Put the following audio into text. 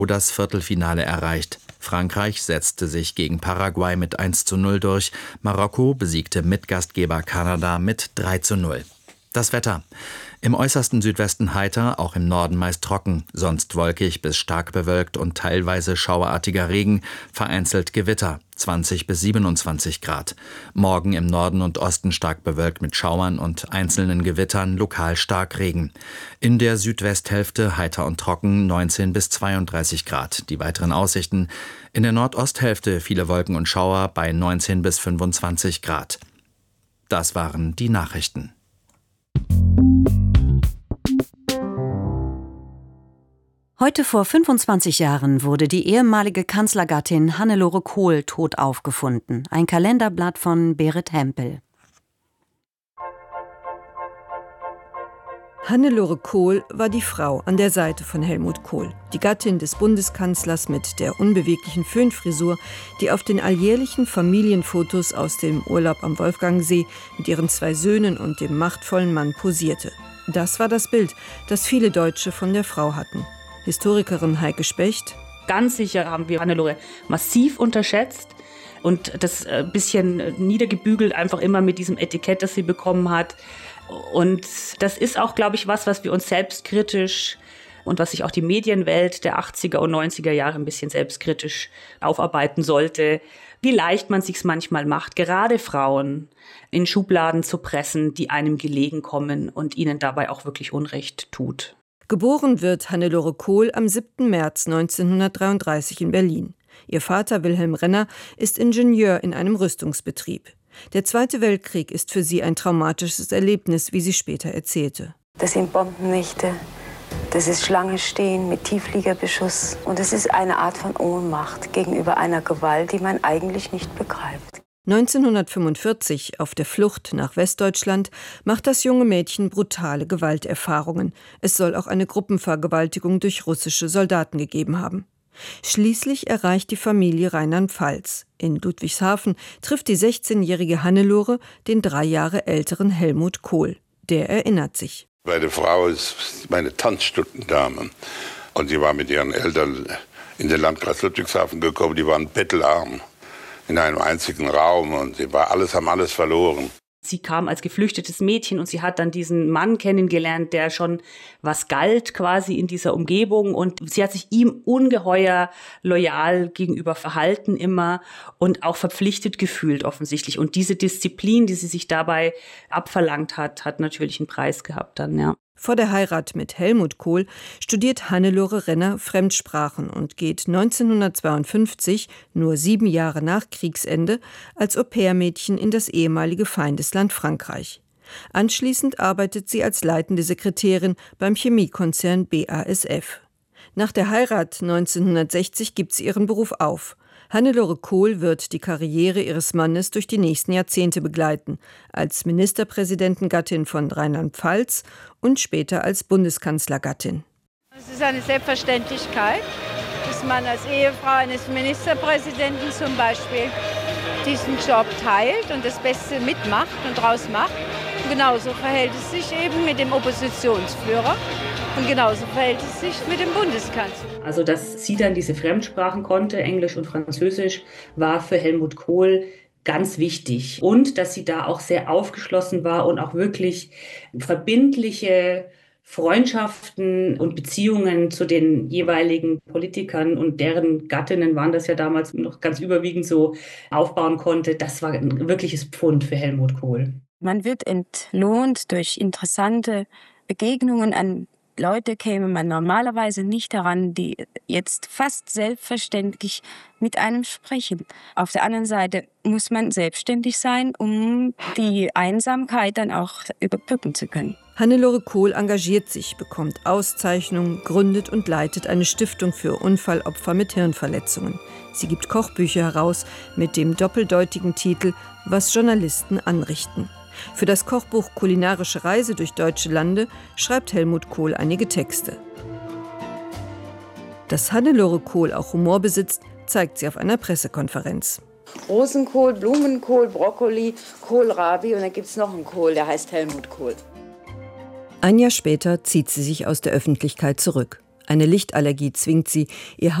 das Viertelfinale erreicht. Frankreich setzte sich gegen Paraguay mit 1:0 durch. Marokko besiegte Mitgastgeber Kanada mit 3:0. Das Wetter. Im äußersten Südwesten heiter, auch im Norden meist trocken, sonst wolkig bis stark bewölkt und teilweise schauerartiger Regen, vereinzelt Gewitter, 20 bis 27 Grad. Morgen im Norden und Osten stark bewölkt mit Schauern und einzelnen Gewittern, lokal Starkregen. In der Südwesthälfte heiter und trocken, 19 bis 32 Grad. Die weiteren Aussichten: in der Nordosthälfte viele Wolken und Schauer bei 19 bis 25 Grad. Das waren die Nachrichten. Heute vor 25 Jahren wurde die ehemalige Kanzlergattin Hannelore Kohl tot aufgefunden. Ein Kalenderblatt von Berit Hempel. Hannelore Kohl war die Frau an der Seite von Helmut Kohl, die Gattin des Bundeskanzlers mit der unbeweglichen Föhnfrisur, die auf den alljährlichen Familienfotos aus dem Urlaub am Wolfgangsee mit ihren 2 Söhnen und dem machtvollen Mann posierte. Das war das Bild, das viele Deutsche von der Frau hatten. Historikerin Heike Specht: Ganz sicher haben wir Hannelore massiv unterschätzt und das bisschen niedergebügelt, einfach immer mit diesem Etikett, das sie bekommen hat. Und das ist auch, glaube ich, was wir uns selbstkritisch und was sich auch die Medienwelt der 80er und 90er Jahre ein bisschen selbstkritisch aufarbeiten sollte. Wie leicht man sich's manchmal macht, gerade Frauen in Schubladen zu pressen, die einem gelegen kommen und ihnen dabei auch wirklich Unrecht tut. Geboren wird Hannelore Kohl am 7. März 1933 in Berlin. Ihr Vater Wilhelm Renner ist Ingenieur in einem Rüstungsbetrieb. Der Zweite Weltkrieg ist für sie ein traumatisches Erlebnis, wie sie später erzählte. Das sind Bombennächte, das ist Schlange stehen mit Tieffliegerbeschuss. Und es ist eine Art von Ohnmacht gegenüber einer Gewalt, die man eigentlich nicht begreift. 1945, auf der Flucht nach Westdeutschland, macht das junge Mädchen brutale Gewalterfahrungen. Es soll auch eine Gruppenvergewaltigung durch russische Soldaten gegeben haben. Schließlich erreicht die Familie Rheinland-Pfalz. In Ludwigshafen trifft die 16-jährige Hannelore den 3 Jahre älteren Helmut Kohl. Der erinnert sich. Meine Frau ist meine Tanzstundendame. Und sie war mit ihren Eltern in den Landkreis Ludwigshafen gekommen. Die waren bettelarm in einem einzigen Raum und sie haben alles verloren. Sie kam als geflüchtetes Mädchen und sie hat dann diesen Mann kennengelernt, der schon was galt quasi in dieser Umgebung, und sie hat sich ihm ungeheuer loyal gegenüber verhalten immer und auch verpflichtet gefühlt offensichtlich. Und diese Disziplin, die sie sich dabei abverlangt hat, hat natürlich einen Preis gehabt dann, ja. Vor der Heirat mit Helmut Kohl studiert Hannelore Renner Fremdsprachen und geht 1952, nur 7 Jahre nach Kriegsende, als Au-pair-Mädchen in das ehemalige Feindesland Frankreich. Anschließend arbeitet sie als leitende Sekretärin beim Chemiekonzern BASF. Nach der Heirat 1960 gibt sie ihren Beruf auf. Hannelore Kohl wird die Karriere ihres Mannes durch die nächsten Jahrzehnte begleiten, als Ministerpräsidentengattin von Rheinland-Pfalz und später als Bundeskanzlergattin. Es ist eine Selbstverständlichkeit, dass man als Ehefrau eines Ministerpräsidenten zum Beispiel diesen Job teilt und das Beste mitmacht und draus macht. Und genauso verhält es sich eben mit dem Oppositionsführer. Und genauso verhält es sich mit dem Bundeskanzler. Also, dass sie dann diese Fremdsprachen konnte, Englisch und Französisch, war für Helmut Kohl ganz wichtig. Und dass sie da auch sehr aufgeschlossen war und auch wirklich verbindliche Freundschaften und Beziehungen zu den jeweiligen Politikern und deren Gattinnen waren das ja damals noch ganz überwiegend so, aufbauen konnte. Das war ein wirkliches Pfund für Helmut Kohl. Man wird entlohnt durch interessante Begegnungen. An Leute käme man normalerweise nicht heran, die jetzt fast selbstverständlich mit einem sprechen. Auf der anderen Seite muss man selbstständig sein, um die Einsamkeit dann auch überbrücken zu können. Hannelore Kohl engagiert sich, bekommt Auszeichnungen, gründet und leitet eine Stiftung für Unfallopfer mit Hirnverletzungen. Sie gibt Kochbücher heraus mit dem doppeldeutigen Titel »Was Journalisten anrichten«. Für das Kochbuch »Kulinarische Reise durch deutsche Lande« schreibt Helmut Kohl einige Texte. Dass Hannelore Kohl auch Humor besitzt, zeigt sie auf einer Pressekonferenz. Rosenkohl, Blumenkohl, Brokkoli, Kohlrabi und dann gibt es noch einen Kohl, der heißt Helmut Kohl. Ein Jahr später zieht sie sich aus der Öffentlichkeit zurück. Eine Lichtallergie zwingt sie, ihr